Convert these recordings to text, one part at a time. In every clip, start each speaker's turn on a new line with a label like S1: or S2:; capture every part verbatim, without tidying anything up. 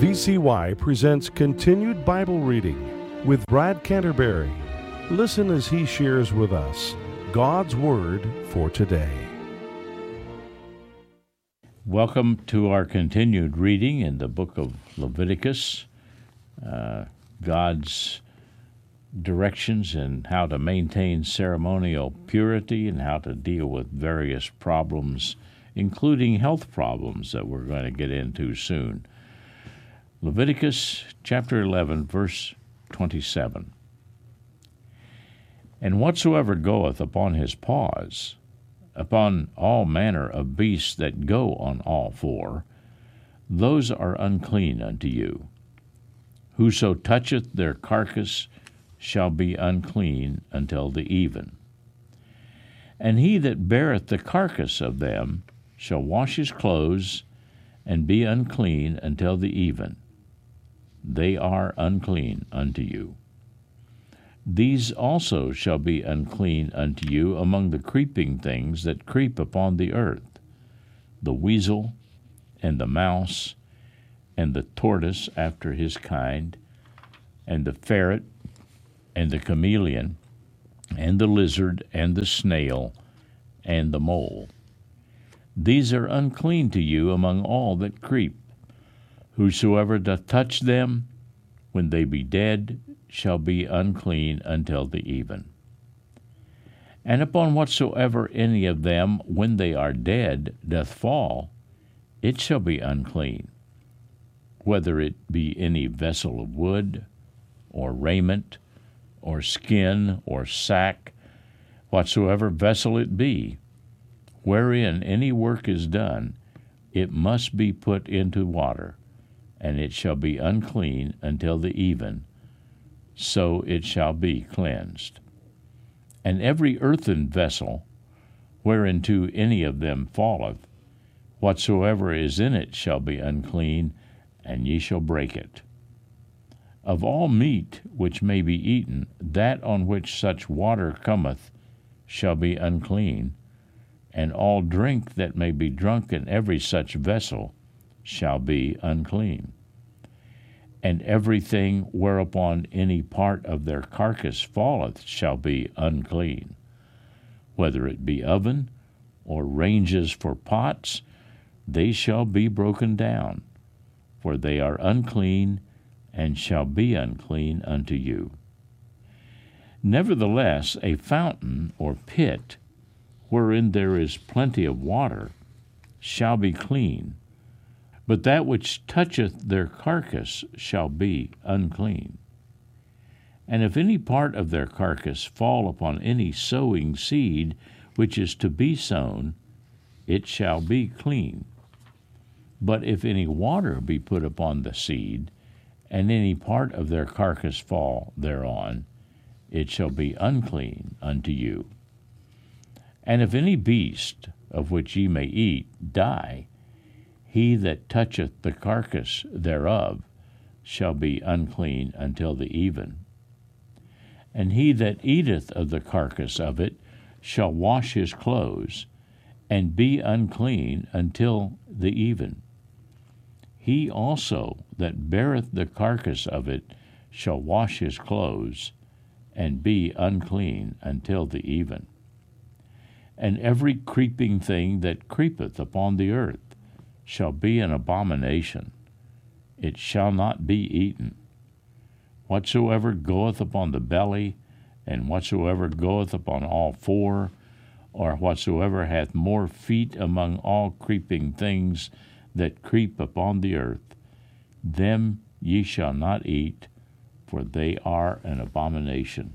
S1: V C Y presents Continued Bible Reading with Brad Canterbury. Listen as he shares with us God's Word for today.
S2: Welcome to our continued reading in the book of Leviticus, uh, God's directions in how to maintain ceremonial purity and how to deal with various problems, including health problems that we're going to get into soon. Leviticus chapter eleven, verse twenty-seven. And whatsoever goeth upon his paws, upon all manner of beasts that go on all four, those are unclean unto you. Whoso toucheth their carcass shall be unclean until the even. And he that beareth the carcass of them shall wash his clothes, and be unclean until the even. They are unclean unto you. These also shall be unclean unto you among the creeping things that creep upon the earth, the weasel, and the mouse, and the tortoise after his kind, and the ferret, and the chameleon, and the lizard, and the snail, and the mole. These are unclean to you among all that creep. Whosoever doth touch them, when they be dead, shall be unclean until the even. And upon whatsoever any of them, when they are dead, doth fall, it shall be unclean, whether it be any vessel of wood, or raiment, or skin, or sack, whatsoever vessel it be, wherein any work is done, it must be put into water, and it shall be unclean until the even, so it shall be cleansed. And every earthen vessel, whereinto any of them falleth, whatsoever is in it shall be unclean, and ye shall break it. Of all meat which may be eaten, that on which such water cometh shall be unclean, and all drink that may be drunk in every such vessel shall be unclean. And everything whereupon any part of their carcass falleth shall be unclean, whether it be oven or ranges for pots, they shall be broken down, for they are unclean, and shall be unclean unto you. Nevertheless, a fountain or pit, wherein there is plenty of water, shall be clean, but that which toucheth their carcass shall be unclean. And if any part of their carcass fall upon any sowing seed which is to be sown, it shall be clean. But if any water be put upon the seed, and any part of their carcass fall thereon, it shall be unclean unto you. And if any beast, of which ye may eat, die, he that toucheth the carcass thereof shall be unclean until the even. And he that eateth of the carcass of it shall wash his clothes, and be unclean until the even. He also that beareth the carcass of it shall wash his clothes, and be unclean until the even. And every creeping thing that creepeth upon the earth shall be an abomination. It shall not be eaten. Whatsoever goeth upon the belly, and whatsoever goeth upon all four, or whatsoever hath more feet among all creeping things that creep upon the earth, them ye shall not eat, for they are an abomination.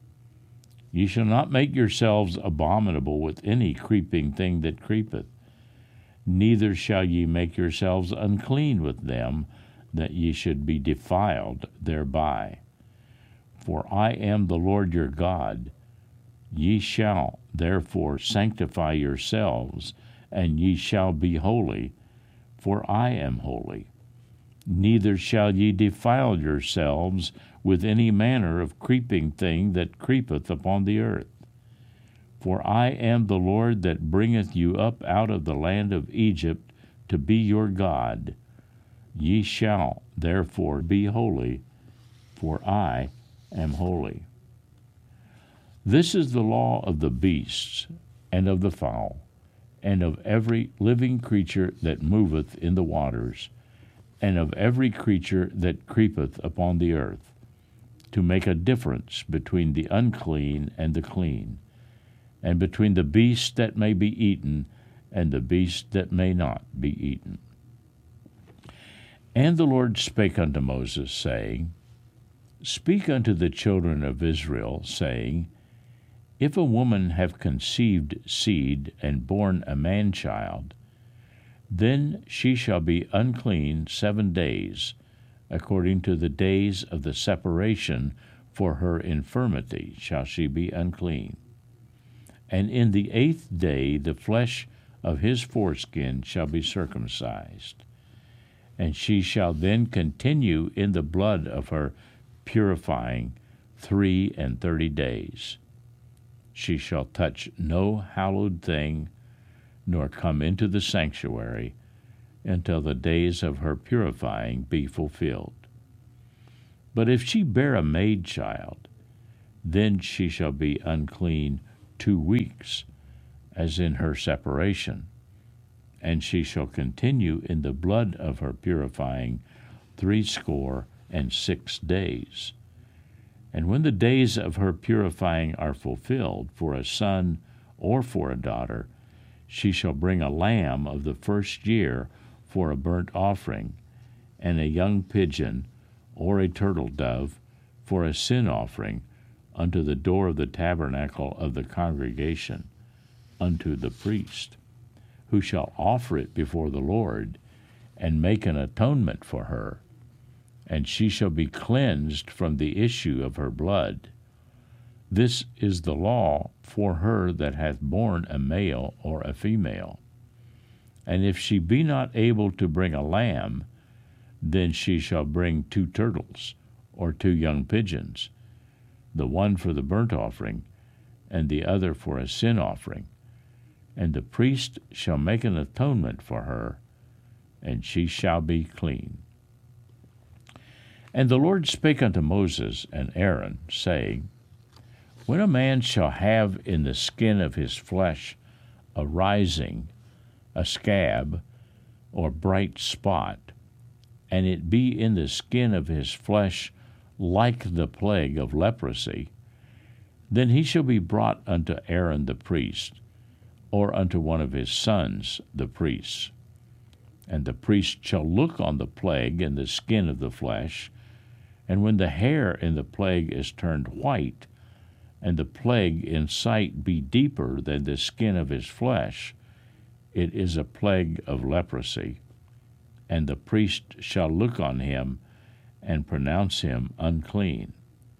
S2: Ye shall not make yourselves abominable with any creeping thing that creepeth, neither shall ye make yourselves unclean with them, that ye should be defiled thereby. For I am the Lord your God. Ye shall therefore sanctify yourselves, and ye shall be holy, for I am holy. Neither shall ye defile yourselves with any manner of creeping thing that creepeth upon the earth. For I am the Lord that bringeth you up out of the land of Egypt to be your God. Ye shall therefore be holy, for I am holy. This is the law of the beasts, and of the fowl, and of every living creature that moveth in the waters, and of every creature that creepeth upon the earth, to make a difference between the unclean and the clean, and between the beast that may be eaten and the beast that may not be eaten. And the Lord spake unto Moses, saying, Speak unto the children of Israel, saying, If a woman have conceived seed and born a man-child, then she shall be unclean seven days, according to the days of the separation for her infirmity shall she be unclean. And in the eighth day the flesh of his foreskin shall be circumcised, and she shall then continue in the blood of her purifying three and thirty days. She shall touch no hallowed thing, nor come into the sanctuary, until the days of her purifying be fulfilled. But if she bear a maid child, then she shall be unclean two weeks, as in her separation, and she shall continue in the blood of her purifying threescore and six days. And when the days of her purifying are fulfilled, for a son or for a daughter, she shall bring a lamb of the first year for a burnt offering, and a young pigeon or a turtle dove for a sin offering unto the door of the tabernacle of the congregation, unto the priest, who shall offer it before the Lord, and make an atonement for her, and she shall be cleansed from the issue of her blood. This is the law for her that hath borne a male or a female. And if she be not able to bring a lamb, then she shall bring two turtles, or two young pigeons, the one for the burnt offering, and the other for a sin offering. And the priest shall make an atonement for her, and she shall be clean. And the Lord spake unto Moses and Aaron, saying, When a man shall have in the skin of his flesh a rising, a scab, or bright spot, and it be in the skin of his flesh like the plague of leprosy, then he shall be brought unto Aaron the priest, or unto one of his sons the priests. And the priest shall look on the plague in the skin of the flesh, and when the hair in the plague is turned white, and the plague in sight be deeper than the skin of his flesh, it is a plague of leprosy. And the priest shall look on him and pronounce him unclean.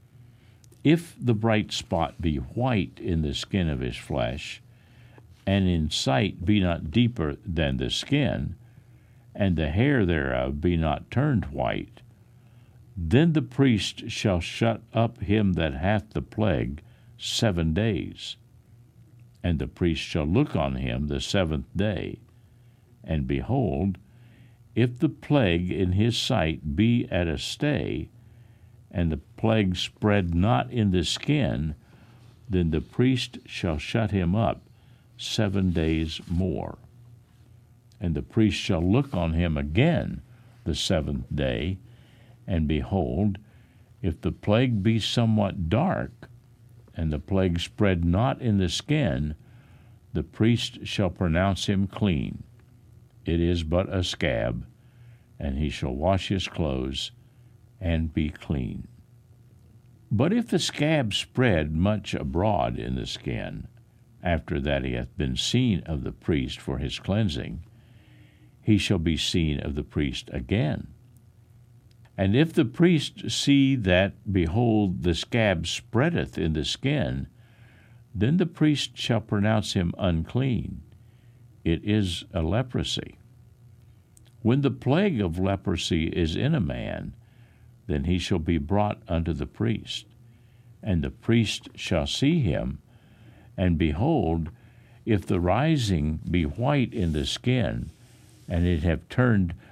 S2: If the bright spot be white in the skin of his flesh, and in sight be not deeper than the skin, and the hair thereof be not turned white, then the priest shall shut up him that hath the plague seven days. And the priest shall look on him the seventh day, and behold, if the plague in his sight be at a stay, and the plague spread not in the skin, then the priest shall shut him up seven days more. And the priest shall look on him again the seventh day, and behold, if the plague be somewhat dark, and the plague spread not in the skin, the priest shall pronounce him clean. It is but a scab, and he shall wash his clothes and be clean. But if the scab spread much abroad in the skin, after that he hath been seen of the priest for his cleansing, he shall be seen of the priest again. And if the priest see that, behold, the scab spreadeth in the skin, then the priest shall pronounce him unclean. It is a leprosy. When the plague of leprosy is in a man, then he shall be brought unto the priest, and the priest shall see him, and behold, if the rising be white in the skin, and it have turned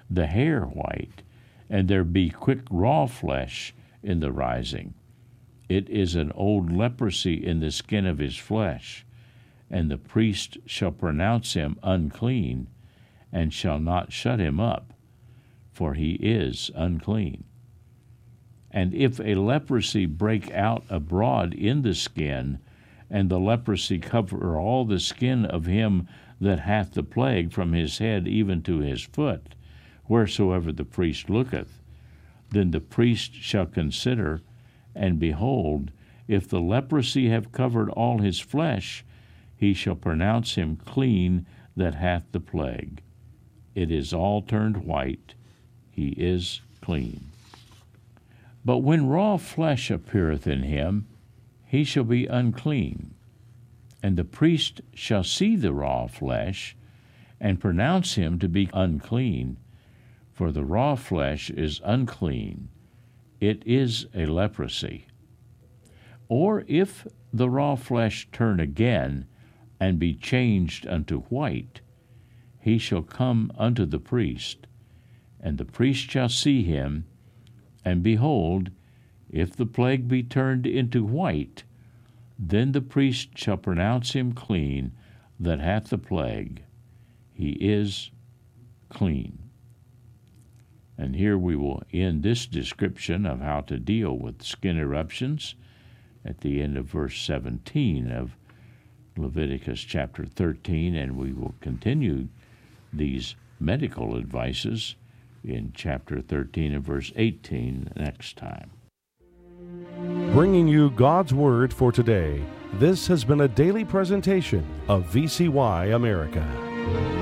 S2: the hair white, and there be quick raw flesh in the rising. It is an old leprosy in the skin of his flesh, and the priest shall pronounce him unclean, and shall not shut him up, for he is unclean. And if a leprosy break out abroad in the skin, and the leprosy cover all the skin of him that hath the plague from his head even to his foot, wheresoever the priest looketh, then the priest shall consider, and behold, if the leprosy have covered all his flesh, he shall pronounce him clean that hath the plague. It is all turned white, he is clean. But when raw flesh appeareth in him, he shall be unclean. And the priest shall see the raw flesh, and pronounce him to be unclean, for the raw flesh is unclean. It is a leprosy. Or if the raw flesh turn again, and be changed unto white, he shall come unto the priest, and the priest shall see him, and behold, if the plague be turned into white, then the priest shall pronounce him clean that hath the plague. He is clean. And here we will end this description of how to deal with skin eruptions at the end of verse seventeen of Leviticus chapter thirteen, and we will continue these medical advices in chapter thirteen and verse eighteen next time.
S1: Bringing you God's Word for today, this has been a daily presentation of V C Y America.